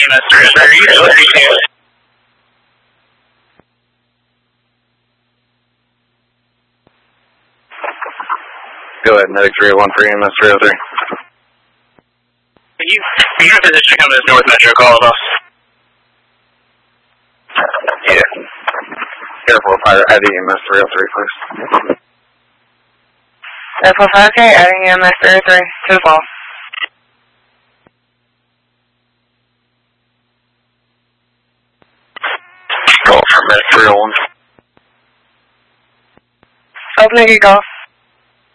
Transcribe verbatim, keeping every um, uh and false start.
E M S three oh three, oh three two. Go ahead, medic three oh one for E M S three oh three. Can you, can you position to come to this North Metro call with us? Yeah. Careful, fire at E M S three oh three, please. Careful, five K, adding E M S three oh three to the ball. Call for medic three oh one. Opening a golf.